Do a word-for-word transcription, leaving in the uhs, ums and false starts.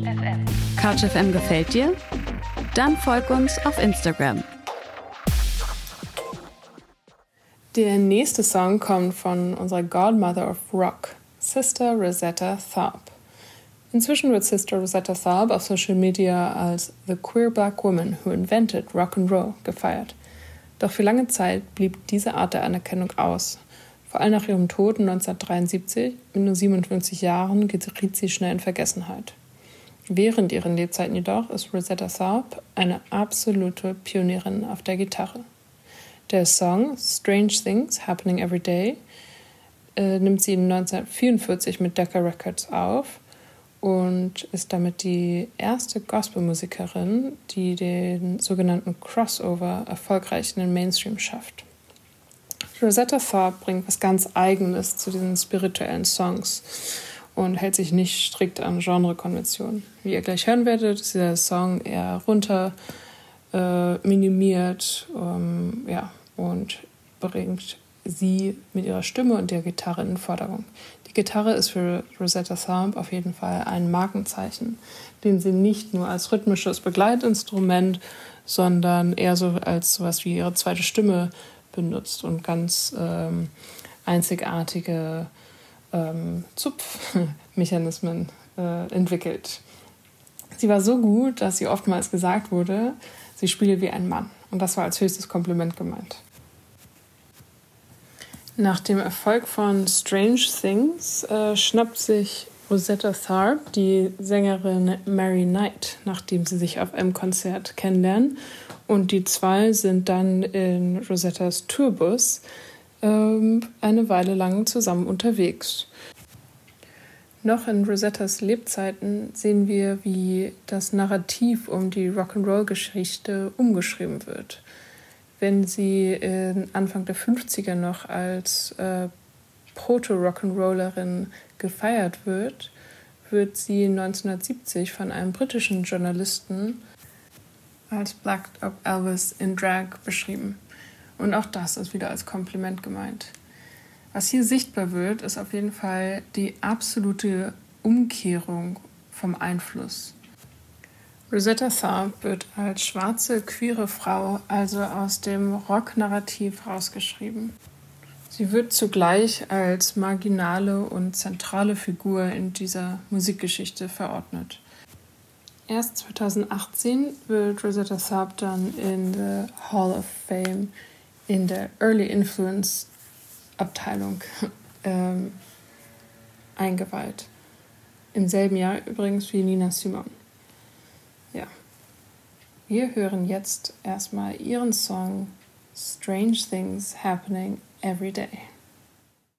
Couch F M gefällt dir? Dann folg uns auf Instagram. Der nächste Song kommt von unserer Godmother of Rock, Sister Rosetta Tharpe. Inzwischen wird Sister Rosetta Tharpe auf Social Media als The Queer Black Woman Who Invented Rock and Roll gefeiert. Doch für lange Zeit blieb diese Art der Anerkennung aus. Vor allem nach ihrem Tod neunzehnhundertdreiundsiebzig, mit nur siebenundfünfzig Jahren, geriet sie schnell in Vergessenheit. Während ihren Lebzeiten jedoch ist Rosetta Tharpe eine absolute Pionierin auf der Gitarre. Der Song Strange Things Happening Every Day äh, nimmt sie neunzehnhundertvierundvierzig mit Decca Records auf und ist damit die erste Gospelmusikerin, die den sogenannten Crossover erfolgreich in den Mainstream schafft. Rosetta Tharpe bringt was ganz Eigenes zu diesen spirituellen Songs und hält sich nicht strikt an Genrekonventionen. Wie ihr gleich hören werdet, ist dieser Song eher runter äh, minimiert ähm, ja, und bringt sie mit ihrer Stimme und der Gitarre in den Vordergrund. Die Gitarre ist für Rosetta Tharpe auf jeden Fall ein Markenzeichen, den sie nicht nur als rhythmisches Begleitinstrument, sondern eher so als sowas wie ihre zweite Stimme benutzt und ganz ähm, einzigartige ähm, Zupfmechanismen äh, entwickelt. Sie war so gut, dass sie oftmals gesagt wurde, sie spiele wie ein Mann. Und das war als höchstes Kompliment gemeint. Nach dem Erfolg von Strange Things äh, schnappt sich Rosetta Tharpe die Sängerin Mary Knight, nachdem sie sich auf einem Konzert kennenlernen. Und die zwei sind dann in Rosettas Tourbus ähm, eine Weile lang zusammen unterwegs. Noch in Rosettas Lebzeiten sehen wir, wie das Narrativ um die Rock'n'Roll-Geschichte umgeschrieben wird. Wenn sie in Anfang der fünfziger noch als äh, Proto-Rock'n'Rollerin gefeiert wird, wird sie neunzehnhundertsiebzig von einem britischen Journalisten als Black Dog Elvis in Drag beschrieben. Und auch das ist wieder als Kompliment gemeint. Was hier sichtbar wird, ist auf jeden Fall die absolute Umkehrung vom Einfluss. Rosetta Tharpe wird als schwarze, queere Frau also aus dem Rock-Narrativ rausgeschrieben. Sie wird zugleich als marginale und zentrale Figur in dieser Musikgeschichte verordnet. Erst zweitausendachtzehn wird Rosetta Tharpe dann in the Hall of Fame in der Early Influence Abteilung ähm, eingeweiht. Im selben Jahr übrigens wie Nina Simone. Ja. Wir hören jetzt erstmal ihren Song Strange Things Happening Every Day.